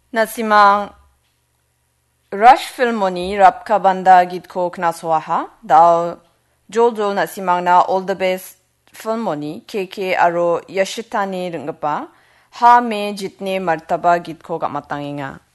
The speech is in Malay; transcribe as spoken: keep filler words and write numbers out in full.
Nasimang Rush Filmoni Rapka Banda Gitko Knaswaha Dao Jojo Nasimang na All the Best Filmoni K K Aro Yashitani Ringapa Ha Me Jitne Martaba Gitko Gamatanginga